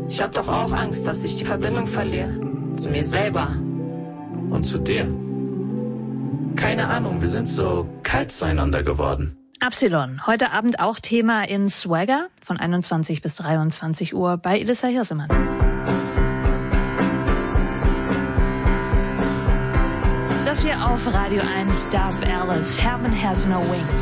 Ich hab doch auch Angst, dass ich die Verbindung verliere. Zu mir selber. Und zu dir? Keine Ahnung, wir sind so kalt zueinander geworden. Absilon, heute Abend auch Thema in Swagger von 21 bis 23 Uhr bei Elissa Hirsemann. Das hier auf Radio 1, Dove Alice, Heaven Has No Wings.